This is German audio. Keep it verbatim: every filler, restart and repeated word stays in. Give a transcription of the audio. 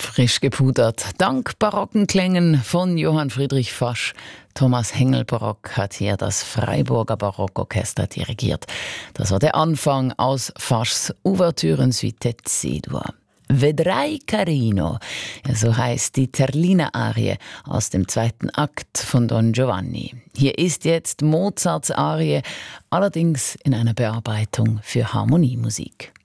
Frisch gepudert. Dank barocken Klängen von Johann Friedrich Fasch. Thomas Hengelbrock hat hier das Freiburger Barockorchester dirigiert. Das war der Anfang aus Faschs Ouvertüren-Suite C-Dur. Vedrai carino, ja, so heißt die Terlina-Arie aus dem zweiten Akt von Don Giovanni. Hier ist jetzt Mozarts Arie, allerdings in einer Bearbeitung für Harmoniemusik.